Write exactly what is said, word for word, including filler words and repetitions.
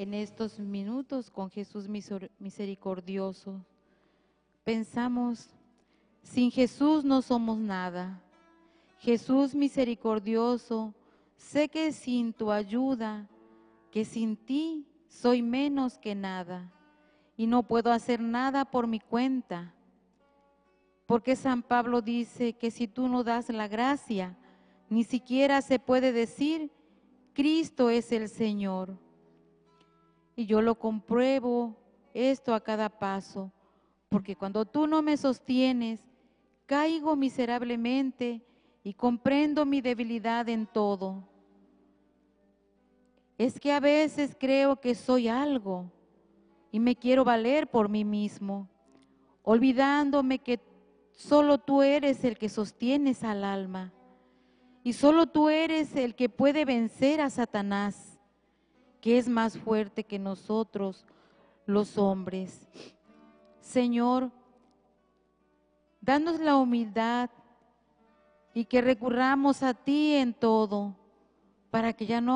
En estos minutos con Jesús misericordioso, pensamos, sin Jesús no somos nada. Jesús misericordioso, sé que sin tu ayuda, que sin ti soy menos que nada y no puedo hacer nada por mi cuenta. Porque San Pablo dice que si tú no das la gracia, ni siquiera se puede decir, Cristo es el Señor. Y yo lo compruebo esto a cada paso, porque cuando tú no me sostienes, caigo miserablemente y comprendo mi debilidad en todo. Es que a veces creo que soy algo y me quiero valer por mí mismo, olvidándome que solo tú eres el que sostienes al alma y solo tú eres el que puede vencer a Satanás, que es más fuerte que nosotros los hombres. Señor, danos la humildad y que recurramos a ti en todo, para que ya no